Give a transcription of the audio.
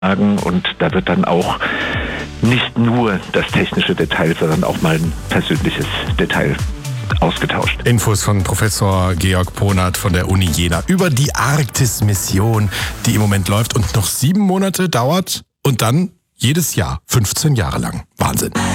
Und da wird dann auch nicht nur das technische Detail, sondern auch mal ein persönliches Detail ausgetauscht. Infos von Professor Georg Ponert von der Uni Jena über die Arktis-Mission, die im Moment läuft und noch 7 Monate dauert und dann jedes Jahr 15 Jahre lang. Wahnsinn.